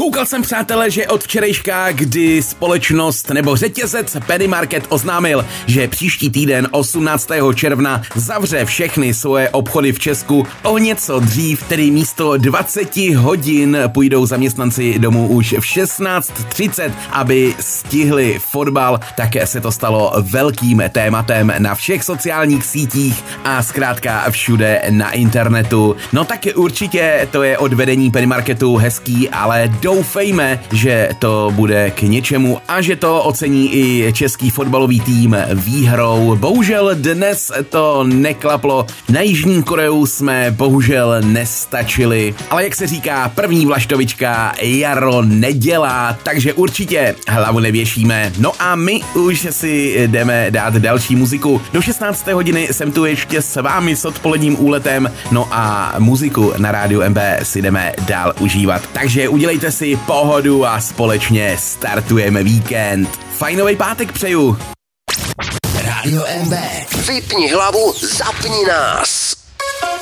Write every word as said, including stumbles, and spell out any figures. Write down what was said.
Koukal jsem, přátelé, že od včerejška, kdy společnost nebo řetězec Penny Market oznámil, že příští týden osmnáctého června zavře všechny svoje obchody v Česku o něco dřív, tedy místo dvacet hodin půjdou zaměstnanci domů už v šestnáct třicet, aby stihli fotbal, tak se to stalo velkým tématem na všech sociálních sítích a zkrátka všude na internetu. No tak určitě to je od vedení Penny Marketu hezký, ale doufejme, že to bude k něčemu a že to ocení i český fotbalový tým výhrou. Bohužel dnes to neklaplo. Na Jižní Koreu jsme bohužel nestačili. Ale jak se říká, první vlaštovička jaro nedělá, takže určitě hlavu nevěšíme. No a my už si jdeme dát další muziku. Do šestnácté hodiny jsem tu ještě s vámi s odpoledním úletem, no a muziku na rádiu M B si jdeme dál užívat. Takže udělejte si pohodu a společně startujeme víkend. Fajnový pátek přeju. Rádio M B. Vypni hlavu, zapni nás.